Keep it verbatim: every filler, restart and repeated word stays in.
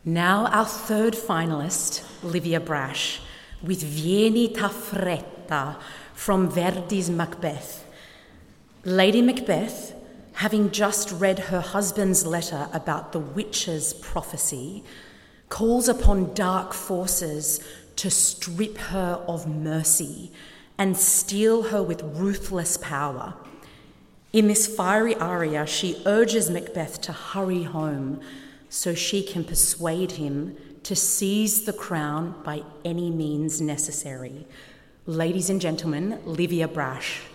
Now our third finalist, Livia Brash, with Vieni ta fretta from Verdi's Macbeth. Lady Macbeth, having just read her husband's letter about the witch's prophecy, calls upon dark forces to strip her of mercy and steal her with ruthless power. In this fiery aria, she urges Macbeth to hurry home so she can persuade him to seize the crown by any means necessary. Ladies and gentlemen, Livia Brash.